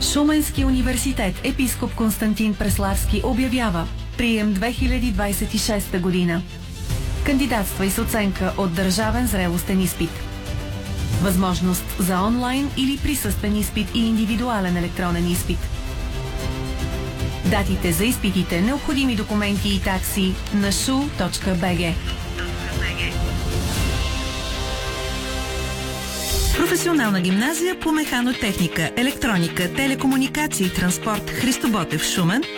Шуменски университет епископ Константин Преславски обявява прием 2026 година. Кандидатствай с оценка от държавен зрелостен изпит. Възможност за онлайн или присъствен изпит и индивидуален електронен изпит. Датите за изпитите, необходими документи и такси на shu.bg. Професионална гимназия по механотехника, електроника, телекомуникации и транспорт Христо Ботев, Шумен